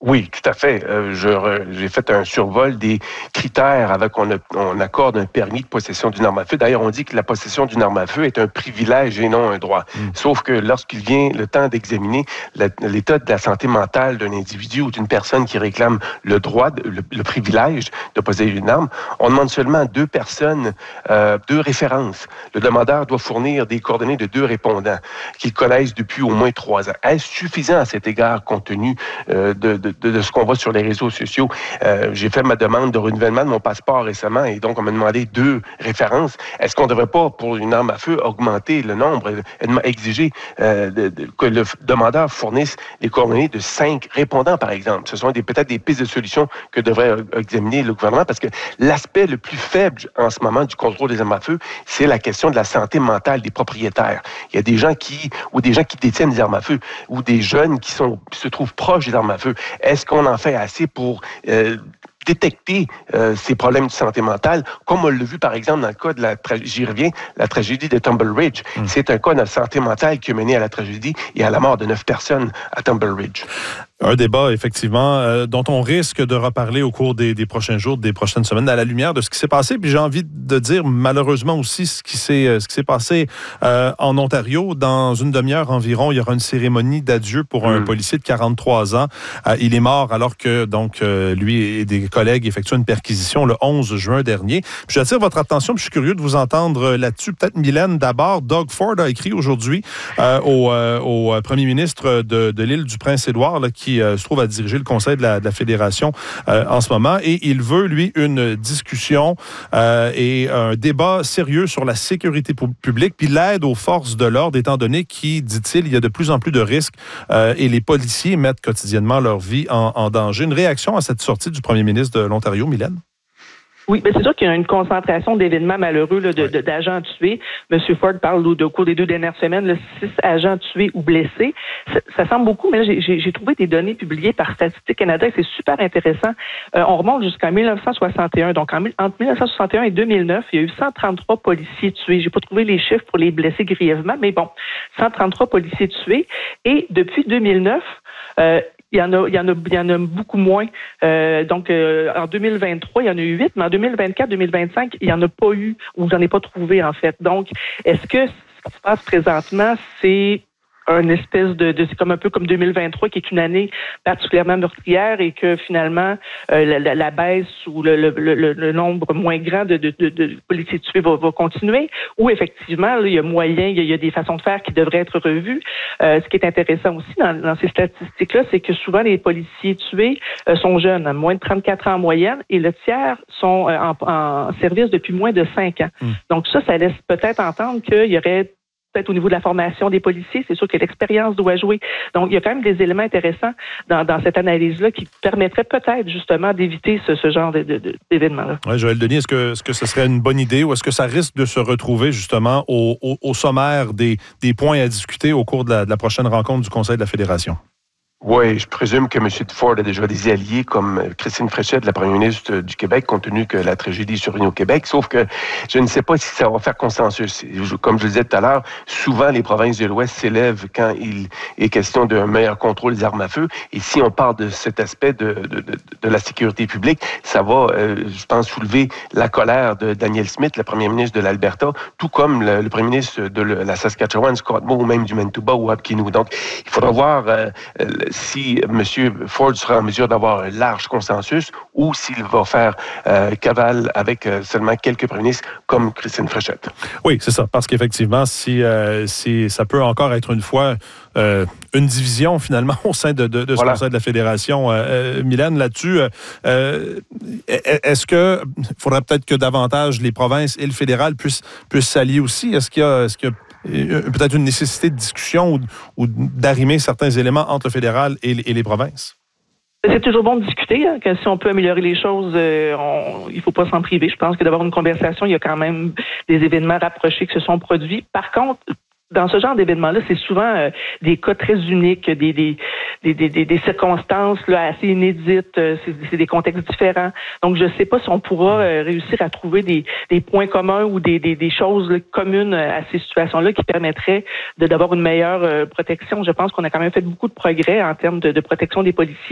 Oui, tout à fait. J'ai fait un survol des critères avant on accorde un permis de possession d'une arme à feu. D'ailleurs, on dit que la possession d'une arme à feu est un privilège et non un droit. Sauf que lorsqu'il vient le temps d'examiner l'état de la santé mentale d'un individu ou d'une personne qui réclame le droit, le privilège de posséder une arme, on demande seulement 2 personnes, 2 références. Le demandeur doit fournir des coordonnées de 2 répondants qu'il connaissent depuis au moins 3 ans. Est-ce suffisant à cet égard compte tenu de ce qu'on voit sur les réseaux sociaux? J'ai fait ma demande de renouvellement de mon passeport récemment et donc on m'a demandé 2 références. Est-ce qu'on ne devrait pas, pour une arme à feu, augmenter le nombre, exiger que le demandeur fournisse les coordonnées de 5 répondants, par exemple? Ce sont peut-être des pistes de solutions que devrait examiner le gouvernement parce que l'aspect le plus faible en ce moment du contrôle des armes à feu, c'est la question de la santé mentale des propriétaires. Il y a des gens qui détiennent des armes à feu ou des jeunes qui se trouvent proches des armes à feu. Est-ce qu'on en fait assez pour détecter ces problèmes de santé mentale, comme on l'a vu par exemple dans le cas de la tragédie de Tumble Ridge. C'est un cas de santé mentale qui a mené à la tragédie et à la mort de 9 personnes à Tumble Ridge. Un débat, effectivement, dont on risque de reparler au cours des prochains jours, des prochaines semaines, à la lumière de ce qui s'est passé. Puis j'ai envie de dire, malheureusement aussi, ce qui s'est passé en Ontario. Dans une demi-heure environ, il y aura une cérémonie d'adieu pour un policier de 43 ans. Il est mort alors que, donc, lui et des collègues effectuaient une perquisition le 11 juin dernier. Puis j'attire votre attention, puis je suis curieux de vous entendre là-dessus. Peut-être, Mylène, d'abord, Doug Ford a écrit aujourd'hui au premier ministre de l'île du Prince-Édouard, là, qui se trouve à diriger le conseil de la Fédération en ce moment. Et il veut, lui, une discussion et un débat sérieux sur la sécurité publique puis l'aide aux forces de l'ordre, étant donné qu'il, dit-il, il y a de plus en plus de risques et les policiers mettent quotidiennement leur vie en danger. Une réaction à cette sortie du premier ministre de l'Ontario, Mylène? Oui, mais c'est sûr qu'il y a une concentration d'événements malheureux là, d'agents tués. M. Ford parle au cours des 2 dernières semaines, là, 6 agents tués ou blessés. Ça semble beaucoup, mais là, j'ai trouvé des données publiées par Statistique Canada et c'est super intéressant. On remonte jusqu'en 1961. Donc, entre 1961 et 2009, il y a eu 133 policiers tués. J'ai pas trouvé les chiffres pour les blessés grièvement, mais bon, 133 policiers tués. Et depuis 2009, il y en a beaucoup moins. En 2023, il y en a eu 8, mais en 2024, 2025, il n'y en a pas eu, ou j'en ai pas trouvé, en fait. Donc, est-ce que ce qui se passe présentement, c'est une espèce c'est comme un peu comme 2023 qui est une année particulièrement meurtrière et que finalement la baisse ou le nombre moins grand de policiers tués va continuer, ou effectivement là, il y a moyen, il y a des façons de faire qui devraient être revues. Ce qui est intéressant aussi dans ces statistiques-là, c'est que souvent les policiers tués sont jeunes, à moins de 34 ans en moyenne, et le tiers sont en service depuis moins de 5 ans. Donc ça laisse peut-être entendre qu'il y aurait peut-être au niveau de la formation des policiers, c'est sûr que l'expérience doit jouer. Donc, il y a quand même des éléments intéressants dans cette analyse-là qui permettraient peut-être justement d'éviter ce genre d'événements-là. Oui, Joël Denis, est-ce que ce serait une bonne idée ou est-ce que ça risque de se retrouver justement au sommaire des points à discuter au cours de la prochaine rencontre du Conseil de la Fédération? Oui, je présume que M. Ford a déjà des alliés comme Christine Fréchette, la première ministre du Québec, compte tenu que la tragédie est survenue au Québec. Sauf que je ne sais pas si ça va faire consensus. Comme je le disais tout à l'heure, souvent les provinces de l'Ouest s'élèvent quand il est question d'un meilleur contrôle des armes à feu. Et si on parle de cet aspect de la sécurité publique, ça va, je pense, soulever la colère de Danielle Smith, la première ministre de l'Alberta, tout comme le premier ministre de la Saskatchewan, Scott Moe, ou même du Manitoba ou Apkinou. Donc, il faudra voir si M. Ford sera en mesure d'avoir un large consensus ou s'il va faire cavale avec seulement quelques premiers ministres comme Christine Fréchette. Oui, c'est ça. Parce qu'effectivement, si ça peut encore être une fois une division finalement au sein de ce Conseil de la Fédération. Mylène, là-dessus, est-ce que faudrait peut-être que davantage les provinces et le fédéral puissent s'allier aussi? Est-ce qu'il y a peut-être une nécessité de discussion ou d'arrimer certains éléments entre le fédéral et les provinces? C'est toujours bon de discuter, hein, que si on peut améliorer les choses, il faut pas s'en priver. Je pense que d'avoir une conversation, il y a quand même des événements rapprochés qui se sont produits. Par contre, dans ce genre d'événements-là, c'est souvent des cas très uniques, des circonstances là, assez inédites, c'est des contextes différents. Donc, je ne sais pas si on pourra réussir à trouver des points communs ou des choses là, communes à ces situations-là qui permettraient d'avoir une meilleure protection. Je pense qu'on a quand même fait beaucoup de progrès en termes de protection des policiers.